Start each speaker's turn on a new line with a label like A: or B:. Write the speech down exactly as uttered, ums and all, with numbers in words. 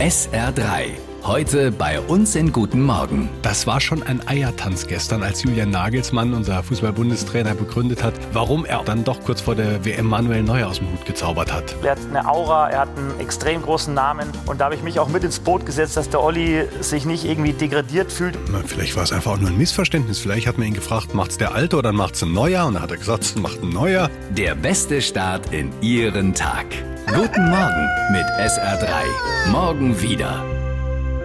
A: S R drei. Heute bei uns in Guten Morgen.
B: Das war schon ein Eiertanz gestern, als Julian Nagelsmann, unser Fußball-Bundestrainer, begründet hat, warum er dann doch kurz vor der W M Manuel Neuer aus dem Hut gezaubert hat.
C: Er hat eine Aura, er hat einen extrem großen Namen und da habe ich mich auch mit ins Boot gesetzt, dass der Olli sich nicht irgendwie degradiert fühlt.
B: Vielleicht war es einfach auch nur ein Missverständnis. Vielleicht hat man ihn gefragt, macht's der Alte oder macht's ein Neuer? Und dann hat er gesagt, es macht ein Neuer.
A: Der beste Start in Ihren Tag. Guten Morgen mit S R drei. Morgen wieder.